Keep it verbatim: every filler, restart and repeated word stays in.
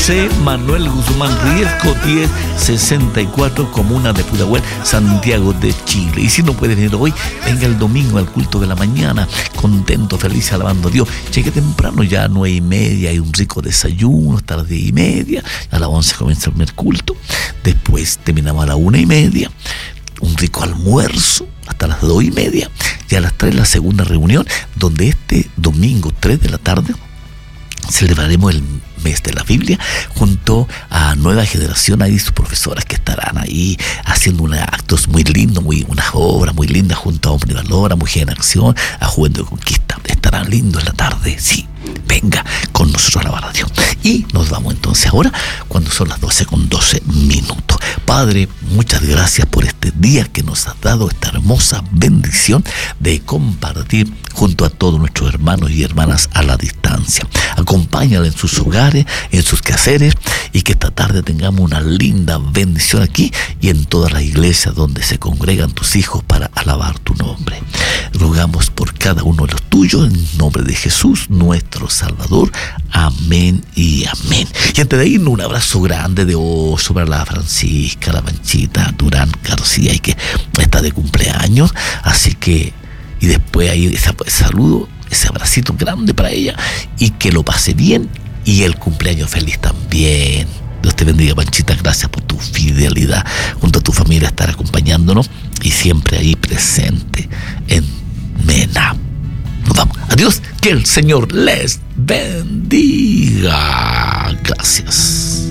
C. Manuel Guzmán Riesco, diez sesenta y cuatro, Comuna de Pudahuel, Santiago de Chile. Y si no puede venir hoy, venga el domingo al culto de la mañana, contento, feliz, alabando a Dios. Llegue temprano, ya a nueve y media, hay un rico desayuno, hasta las diez y media, a las once comienza el primer culto, después terminamos a las una y media, un rico almuerzo hasta las dos y media, y a las tres la segunda reunión, donde este domingo, tres de la tarde, celebraremos el mes de la Biblia junto a Nueva Generación, ahí sus profesoras que estarán ahí haciendo unos actos muy lindos, muy, unas obras muy lindas junto a Hombre Valor, a Mujer en Acción, a Juventud de Conquista. Estarán lindos en la tarde, sí, venga con nosotros a alabar a Dios. Y nos vamos entonces ahora cuando son las doce con doce minutos. Padre, muchas gracias por este día que nos has dado, esta hermosa bendición de compartir junto a todos nuestros hermanos y hermanas a la distancia. Acompáñala en sus hogares, en sus quehaceres, y que esta tarde tengamos una linda bendición aquí y en todas las iglesias donde se congregan tus hijos para alabar tu nombre. Rogamos por cada uno de los tuyos en nombre de Jesús, nuestro Salvador. Amén y amén. Y antes de irnos, un abrazo grande de oso para la Francisca, la Manchita Durán García, y que está de cumpleaños, así que, y después ahí ese saludo, ese abracito grande para ella, y que lo pase bien, y el cumpleaños feliz también. Dios te bendiga, Panchita, gracias por tu fidelidad junto a tu familia, estar acompañándonos y siempre ahí presente en Mena. Nos vamos. Adiós, que el Señor les bendiga. Gracias.